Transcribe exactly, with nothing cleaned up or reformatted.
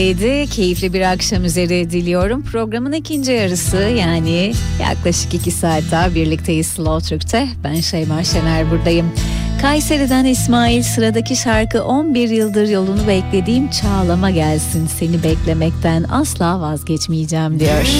Keyifli bir akşam üzeri diliyorum. Programın ikinci yarısı, yani yaklaşık iki saat daha birlikteyiz Slow Türk'te. Ben Şeyma Şener buradayım. Kayseri'den İsmail, sıradaki şarkı on bir yıldır yolunu beklediğim Çağlama gelsin. Seni beklemekten asla vazgeçmeyeceğim diyor.